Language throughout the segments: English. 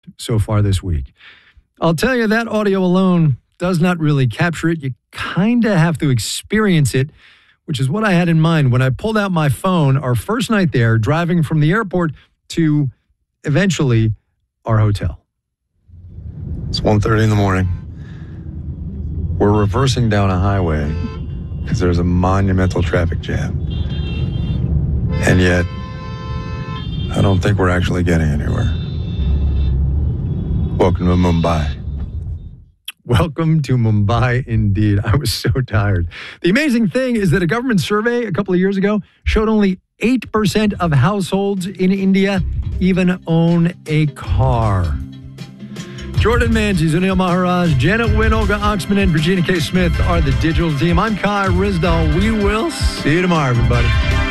so far this week. I'll tell you, that audio alone does not really capture it. You kind of have to experience it, which is what I had in mind when I pulled out my phone our first night there, driving from the airport to eventually our hotel. It's 1:30 in the morning. We're reversing down a highway because there's a monumental traffic jam. And yet, I don't think we're actually getting anywhere. Welcome to Mumbai. Welcome to Mumbai, indeed. I was so tired. The amazing thing is that a government survey a couple of years ago showed only 8% of households in India even own a car. Jordan Manzi, Zunil Maharaj, Janet Wynn, Olga Oxman, and Virginia K. Smith are the digital team. I'm Kai Rizdal. We will see you tomorrow, everybody.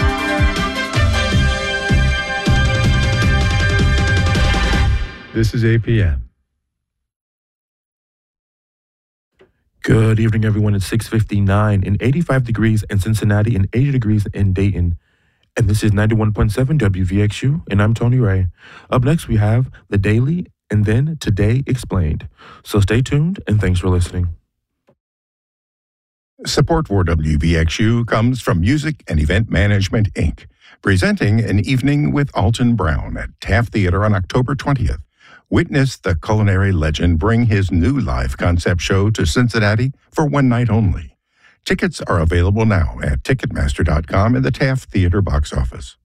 This is APM. Good evening, everyone. It's 6:59 and 85 degrees in Cincinnati and 80 degrees in Dayton. And this is 91.7 WVXU, and I'm Tony Ray. Up next, we have The Daily and then Today Explained. So stay tuned, and thanks for listening. Support for WVXU comes from Music and Event Management, Inc., presenting An Evening with Alton Brown at Taft Theater on October 20th. Witness the culinary legend bring his new live concept show to Cincinnati for one night only. Tickets are available now at Ticketmaster.com and the Taft Theater box office.